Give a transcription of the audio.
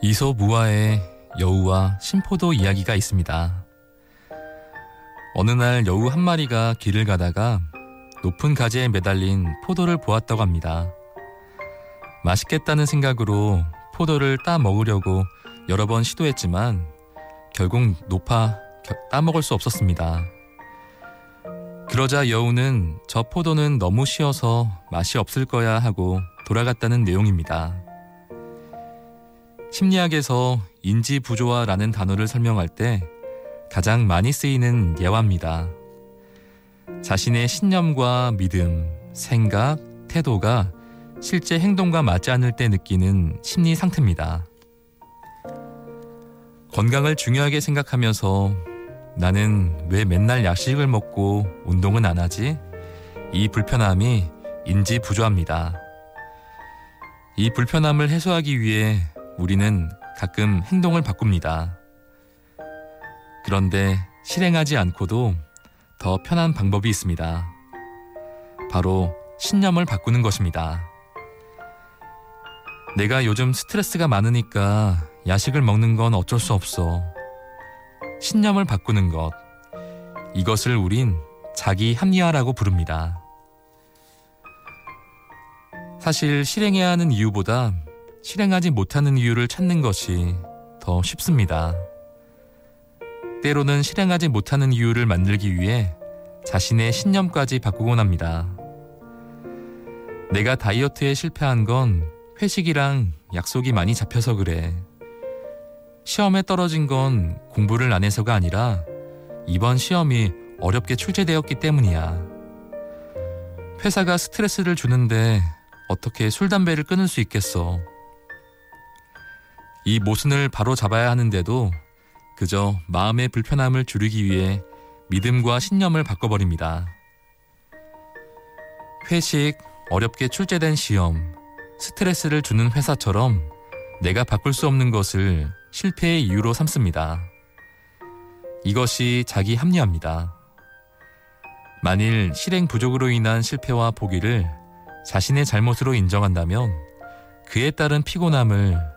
이솝우화의 여우와 신포도 이야기가 있습니다. 어느 날 여우 한 마리가 길을 가다가 높은 가지에 매달린 포도를 보았다고 합니다. 맛있겠다는 생각으로 포도를 따 먹으려고 여러 번 시도했지만 결국 높아 따먹을 수 없었습니다. 그러자 여우는 저 포도는 너무 쉬어서 맛이 없을 거야 하고 돌아갔다는 내용입니다. 심리학에서 인지부조화라는 단어를 설명할 때 가장 많이 쓰이는 예화입니다. 자신의 신념과 믿음, 생각, 태도가 실제 행동과 맞지 않을 때 느끼는 심리 상태입니다. 건강을 중요하게 생각하면서 나는 왜 맨날 야식을 먹고 운동은 안 하지? 이 불편함이 인지부조화입니다. 이 불편함을 해소하기 위해 우리는 가끔 행동을 바꿉니다. 그런데 실행하지 않고도 더 편한 방법이 있습니다. 바로 신념을 바꾸는 것입니다. 내가 요즘 스트레스가 많으니까 야식을 먹는 건 어쩔 수 없어. 신념을 바꾸는 것, 이것을 우린 자기 합리화라고 부릅니다. 사실 실행해야 하는 이유보다 실행하지 못하는 이유를 찾는 것이 더 쉽습니다. 때로는 실행하지 못하는 이유를 만들기 위해 자신의 신념까지 바꾸곤 합니다. 내가 다이어트에 실패한 건 회식이랑 약속이 많이 잡혀서 그래. 시험에 떨어진 건 공부를 안 해서가 아니라 이번 시험이 어렵게 출제되었기 때문이야. 회사가 스트레스를 주는데 어떻게 술, 담배를 끊을 수 있겠어. 이 모순을 바로 잡아야 하는데도 그저 마음의 불편함을 줄이기 위해 믿음과 신념을 바꿔버립니다. 회식, 어렵게 출제된 시험, 스트레스를 주는 회사처럼 내가 바꿀 수 없는 것을 실패의 이유로 삼습니다. 이것이 자기 합리화입니다. 만일 실행 부족으로 인한 실패와 포기를 자신의 잘못으로 인정한다면 그에 따른 피곤함을